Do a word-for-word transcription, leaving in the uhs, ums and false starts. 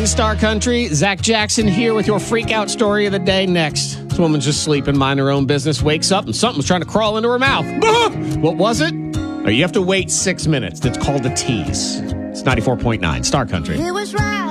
nine Star Country. Zach Jackson here with your freak out story of the day next. This woman's just sleeping, mind her own business, wakes up, and something's trying to crawl into her mouth. What was it? Oh, you have to wait six minutes. That's called a tease. It's ninety-four point nine Star Country. It was right.